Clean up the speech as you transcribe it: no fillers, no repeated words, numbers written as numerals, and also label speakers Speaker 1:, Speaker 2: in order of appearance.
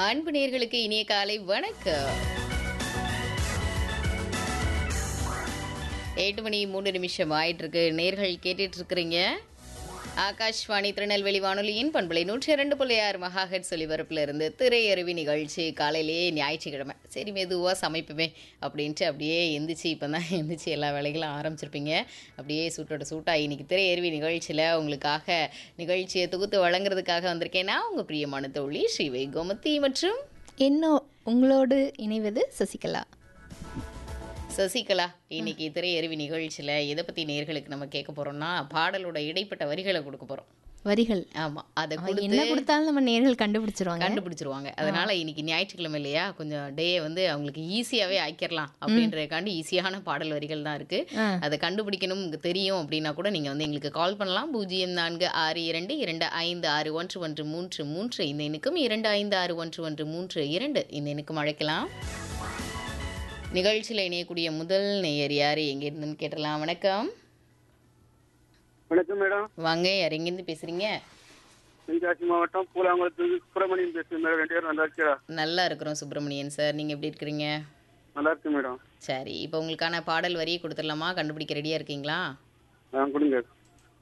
Speaker 1: அன்பு நேயர்களுக்கு இனிய காலை வணக்கம். 8 மணி 3 நிமிஷம் ஆயிட்டு இருக்கு. நேர்கள் கேட்டுட்டு இருக்கிறீங்க ஆகாஷ்வாணி திருநெல்வேலி வானொலியின் பண்பலை 102.6 மெகாஹெர்ட்ஸ் ஒலிபரப்புல இருந்து திரையருவி நிகழ்ச்சி. காலையிலேயே ஞாயிற்றுக்கிழமை, சரி மெதுவாக சமைப்போமே அப்படின்ட்டு அப்படியே எந்திரிச்சு இப்போ தான் எந்திரிச்சு எல்லா வேலைகளும் ஆரம்பிச்சிருப்பீங்க. அப்படியே சூட்டோட சூட்டாக இன்னைக்கு திரையருவி நிகழ்ச்சியில் உங்களுக்காக நிகழ்ச்சியை தொகுத்து வழங்குறதுக்காக வந்திருக்கேன்னா உங்கள் பிரியமான தோழி ஸ்ரீவை கோமதி மற்றும்
Speaker 2: இன்னும் உங்களோடு இணைவது சசிகலா.
Speaker 1: சசிகலா, இன்னைக்கு திரையருவி நிகழ்ச்சியில் எதை பற்றி நேர்களுக்கு நம்ம கேட்க போகிறோம்னா பாடலோட இடைப்பட்ட வரிகளை கொடுக்க போகிறோம்.
Speaker 2: வரிகள்
Speaker 1: ஆமாம், அதை
Speaker 2: என்ன கொடுத்தாலும் நம்ம நேர்கள் கண்டுபிடிச்சிருவாங்க.
Speaker 1: அதனால இன்னைக்கு ஞாயிற்றுக்கிழமை இல்லையா, கொஞ்சம் டேயை வந்து அவங்களுக்கு ஈஸியாகவே ஆக்கிடலாம் அப்படின்றதுக்காண்டி ஈஸியான பாடல் வரிகள் தான் இருக்கு. அதை கண்டுபிடிக்கணும் தெரியும் அப்படின்னா கூட நீங்க வந்து எங்களுக்கு கால் பண்ணலாம். 0462256113 இந்த எண்ணுக்கும் 256113 இந்த எண்ணுக்கும் அழைக்கலாம். நிகழ்ச்சியில் இணையக்கூடிய முதல் நேயர் யாரு, எங்க இருந்துன்னு கேட்டலாம். வணக்கம்.
Speaker 3: வணக்கம் மேடம்.
Speaker 1: வாங்க, யார் எங்கேருந்து பேசுறீங்க?
Speaker 3: தென்காசி மாவட்டம் பூலாங்குளத்துக்கு சுப்பிரமணியன் பேசுறேன் மேடம். 2 பேரும் நல்லா இருக்கா?
Speaker 1: நல்லா இருக்கிறோம் சுப்பிரமணியன் சார், நீங்க எப்படி இருக்கிறீங்க?
Speaker 3: நல்லா இருக்கு மேடம்.
Speaker 1: சரி, இப்போ உங்களுக்கான பாடல் வரியை கொடுத்துடலாமா? கண்டுபிடிக்க ரெடியா இருக்கீங்களா?
Speaker 3: கொடுங்க.